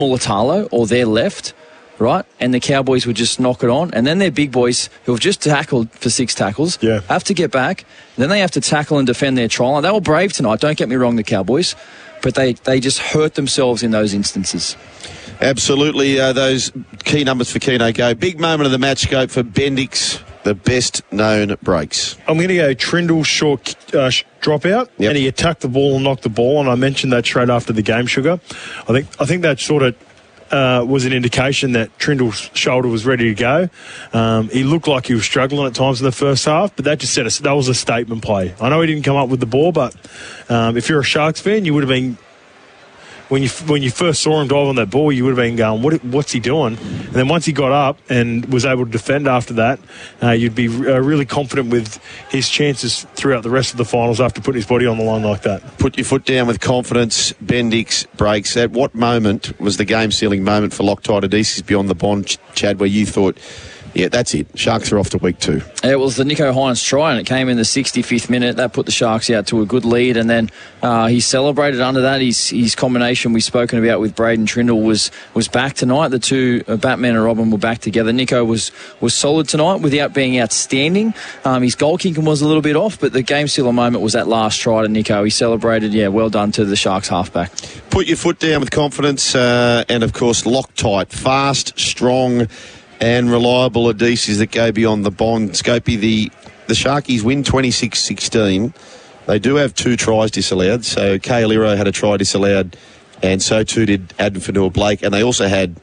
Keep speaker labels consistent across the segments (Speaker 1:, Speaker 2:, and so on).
Speaker 1: Mulatalo or their left, right, and the Cowboys would just knock it on, and then their big boys who have just tackled for 6 tackles have to get back, then they have to tackle and defend their try line. They were brave tonight, don't get me wrong, the Cowboys, but they just hurt themselves in those instances.
Speaker 2: Absolutely, those key numbers for Keno go. Big moment of the match scope for Bendix, the best known breaks.
Speaker 3: I'm going to go Trindle short dropout, and he attacked the ball and knocked the ball, and I mentioned that straight after the game, Sugar. I think that sort of was an indication that Trindle's shoulder was ready to go. He looked like he was struggling at times in the first half, but that just that was a statement play. I know he didn't come up with the ball, but if you're a Sharks fan, you would have been, when you first saw him dive on that ball, you would have been going, what's he doing? And then once he got up and was able to defend after that, you'd be really confident with his chances throughout the rest of the finals after putting his body on the line like that.
Speaker 2: Put your foot down with confidence. Bendix breaks. At what moment was the game-sealing moment for Loctite Adesi's beyond the bond, Chad, where you thought, yeah, that's it, Sharks are off to week 2?
Speaker 1: It was the Nicho Hynes try, and it came in the 65th minute. That put the Sharks out to a good lead, and then he celebrated under that. His combination we've spoken about with Braden Trindle was back tonight. The two, Batman and Robin, were back together. Nicho was solid tonight without being outstanding. His goal kicking was a little bit off, but the game sealer moment was that last try to Nicho. He celebrated, well done to the Sharks halfback.
Speaker 2: Put your foot down with confidence, and of course Loctite, fast, strong and reliable Adesis that go beyond the bond. Scopey, the Sharkies win 26-16. They do have 2 tries disallowed. So Kale Iro had a try disallowed, and so too did Adam Fanua-Blake. And they also had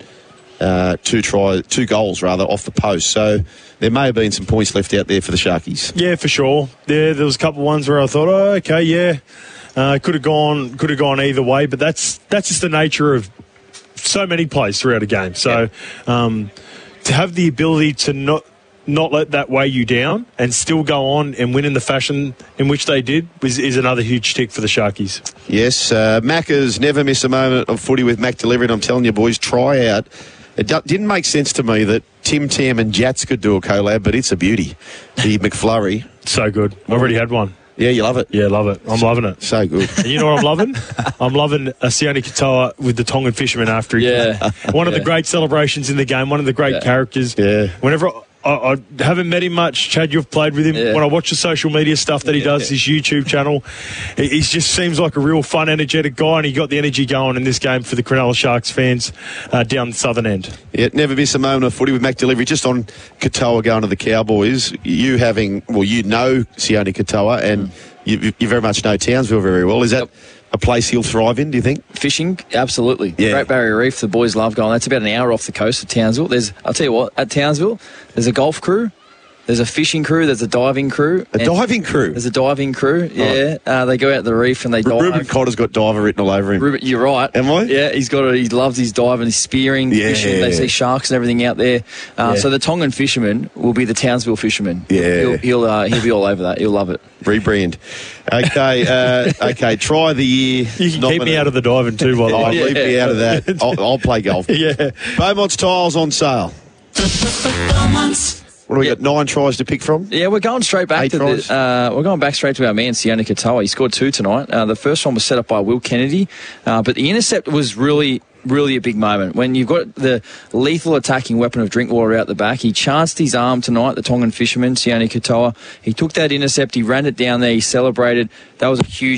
Speaker 2: 2 goals off the post. So there may have been some points left out there for the Sharkies.
Speaker 3: Yeah, for sure. There was a couple of ones where I thought, could have gone either way. But that's just the nature of so many plays throughout a game. So. To have the ability to not let that weigh you down and still go on and win in the fashion in which they did is another huge tick for the Sharkies.
Speaker 2: Yes, Macca's never miss a moment of footy with Mac Delivery, and I'm telling you, boys, try out. It didn't make sense to me that Tim Tam and Jats could do a collab, but it's a beauty. The McFlurry.
Speaker 3: So good. I already had one.
Speaker 2: Yeah, you love it?
Speaker 3: Yeah, love it. I'm loving it.
Speaker 2: So good.
Speaker 3: And you know what I'm loving? I'm loving Sione Katoa with the Tongan fisherman after he one of the great celebrations in the game, one of the great characters.
Speaker 2: Yeah.
Speaker 3: Whenever I haven't met him much, Chad, you've played with him.
Speaker 1: Yeah.
Speaker 3: When I watch the social media stuff that he does, his YouTube channel, he just seems like a real fun, energetic guy, and he got the energy going in this game for the Cronulla Sharks fans down the southern end. Yeah,
Speaker 2: never miss a moment of footy with Mac Delivery. Just on Katoa going to the Cowboys, you know Sione Katoa, and you very much know Townsville very well. Is that a place he'll thrive in, do you think?
Speaker 1: Fishing, absolutely.
Speaker 2: Yeah.
Speaker 1: Great Barrier Reef, the boys love going. That's about an hour off the coast of Townsville. I'll tell you what, at Townsville, there's a golf crew, there's a fishing crew, there's a diving crew.
Speaker 2: A diving crew?
Speaker 1: There's a diving crew, they go out the reef and they dive.
Speaker 2: Ruben Cotter's got diver written all over him.
Speaker 1: Ruben, you're right.
Speaker 2: Am I?
Speaker 1: Yeah, he loves his diving, his spearing, fishing. They see sharks and everything out there. So the Tongan fisherman will be the Townsville fisherman.
Speaker 2: Yeah.
Speaker 1: He'll be all over that. He'll love it.
Speaker 2: Rebrand. Okay, try the year.
Speaker 3: You can keep me out of the diving too, by the way.
Speaker 2: Leave me out of that. I'll play golf.
Speaker 3: Yeah.
Speaker 2: Beaumont's tiles on sale. What do we got? 9 tries to pick from?
Speaker 1: Yeah, we're going straight back to we're going back straight to our man Sione Katoa. He scored 2 tonight. The first one was set up by Will Kennedy, but the intercept was really a big moment. When you've got the lethal attacking weapon of Drinkwater out the back, he chanced his arm tonight, the Tongan fisherman, Sione Katoa. He took that intercept, he ran it down there, he celebrated. That was a huge